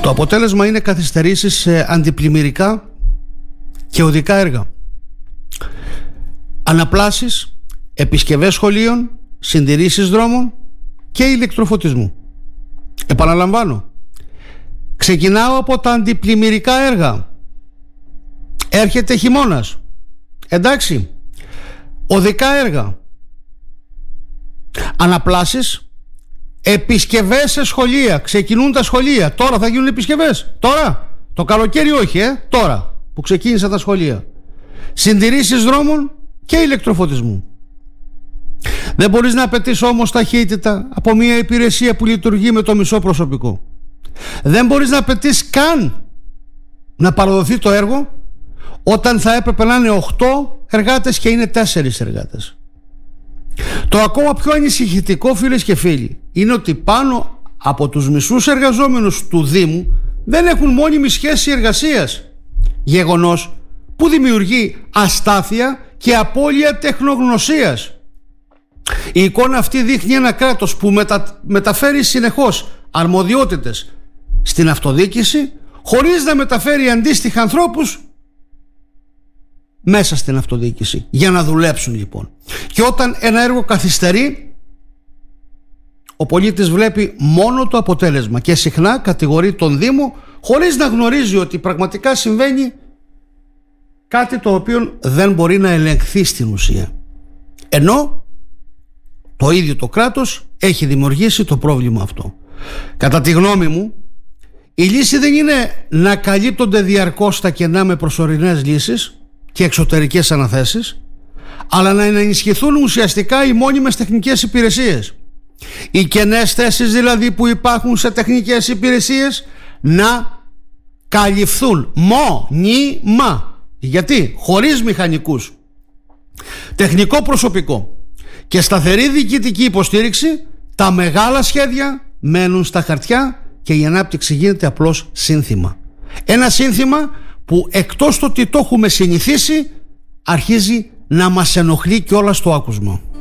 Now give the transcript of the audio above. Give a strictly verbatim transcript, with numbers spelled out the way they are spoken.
Το αποτέλεσμα είναι καθυστερήσεις σε αντιπλημμυρικά και οδικά έργα, αναπλάσεις, επισκευές σχολείων, συντηρήσεις δρόμων και ηλεκτροφωτισμού. Επαναλαμβάνω, ξεκινάω από τα αντιπλημμυρικά έργα. Έρχεται χειμώνας, εντάξει, οδικά έργα, αναπλάσεις, επισκευές σε σχολεία. Ξεκινούν τα σχολεία. Τώρα θα γίνουν επισκευές. Τώρα. Το καλοκαίρι όχι, ε. Τώρα που ξεκίνησαν τα σχολεία. Συντηρήσεις δρόμων και ηλεκτροφωτισμού. Δεν μπορείς να απαιτείς όμως ταχύτητα από μια υπηρεσία που λειτουργεί με το μισό προσωπικό. Δεν μπορείς να απαιτείς καν να παραδοθεί το έργο όταν θα έπρεπε να είναι οκτώ εργάτες και είναι τέσσερις εργάτες. Το ακόμα πιο ανησυχητικό, φίλες και φίλοι, είναι ότι πάνω από τους μισούς εργαζόμενους του Δήμου δεν έχουν μόνιμη σχέση εργασίας. Γεγονός που δημιουργεί αστάθεια και απώλεια τεχνογνωσίας. Η εικόνα αυτή δείχνει ένα κράτος που μετα... μεταφέρει συνεχώς αρμοδιότητες στην αυτοδιοίκηση χωρίς να μεταφέρει αντίστοιχα ανθρώπους μέσα στην αυτοδιοίκηση για να δουλέψουν, λοιπόν. Και όταν ένα έργο καθυστερεί, ο πολίτης βλέπει μόνο το αποτέλεσμα και συχνά κατηγορεί τον Δήμο χωρίς να γνωρίζει ότι πραγματικά συμβαίνει κάτι το οποίο δεν μπορεί να ελεγχθεί στην ουσία, ενώ το ίδιο το κράτος έχει δημιουργήσει το πρόβλημα αυτό. Κατά τη γνώμη μου, η λύση δεν είναι να καλύπτονται διαρκώς τα κενά με προσωρινές λύσεις και εξωτερικές αναθέσεις, αλλά να ενισχυθούν ουσιαστικά οι μόνιμες τεχνικές υπηρεσίες. Οι κενές θέσεις δηλαδή που υπάρχουν σε τεχνικές υπηρεσίες να καλυφθούν μόνιμα. Γιατί χωρίς μηχανικούς, τεχνικό προσωπικό και σταθερή διοικητική υποστήριξη, τα μεγάλα σχέδια μένουν στα χαρτιά και η ανάπτυξη γίνεται απλώς σύνθημα. Ένα σύνθημα που εκτός το ότι το έχουμε συνηθίσει, αρχίζει να μας ενοχλεί κιόλας στο άκουσμα.